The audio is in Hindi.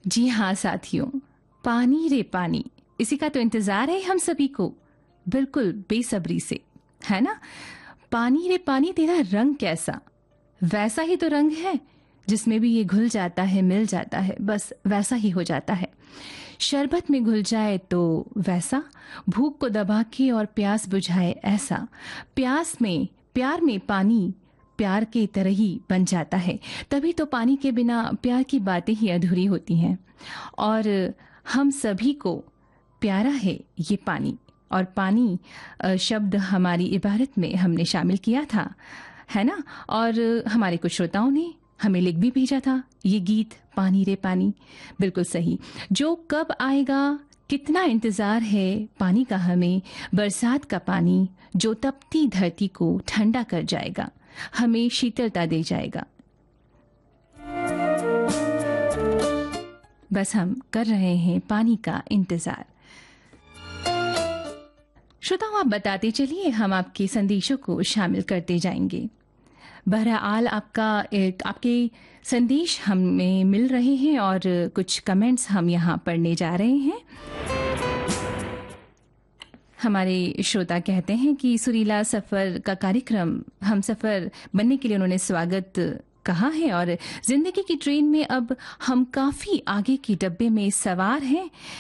जी हाँ साथियों, पानी रे पानी, इसी का तो इंतजार है हम सभी को, बिल्कुल बेसब्री से, है ना? पानी रे पानी तेरा रंग कैसा, वैसा ही तो रंग है जिसमें भी ये घुल जाता है, मिल जाता है, बस वैसा ही हो जाता है। शरबत में घुल जाए तो वैसा, भूख को दबा के और प्यास बुझाए ऐसा, प्यास में प्यार में पानी प्यार के तरह ही बन जाता है। तभी तो पानी के बिना प्यार की बातें ही अधूरी होती हैं। और हम सभी को प्यारा है ये पानी। और पानी शब्द हमारी इबारत में हमने शामिल किया था, है ना? और हमारे कुछ श्रोताओं ने हमें लिख भी भेजा था ये गीत, पानी रे पानी। बिल्कुल सही। जो कब आएगा, कितना इंतजार है पानी का हमें, बरसात का पानी जो तपती धरती को ठंडा कर जाएगा, हमें शीतलता दे जाएगा। बस हम कर रहे हैं पानी का इंतजार। श्रोताओं, आप बताते चलिए, हम आपके संदेशों को शामिल करते जाएंगे। बहरहाल आपके संदेश हमें मिल रहे हैं और कुछ कमेंट्स हम यहाँ पढ़ने जा रहे हैं। हमारे श्रोता कहते हैं कि सुरीला सफ़र का कार्यक्रम हम सफ़र बनने के लिए उन्होंने स्वागत कहा है और जिंदगी की ट्रेन में अब हम काफ़ी आगे के डब्बे में सवार हैं।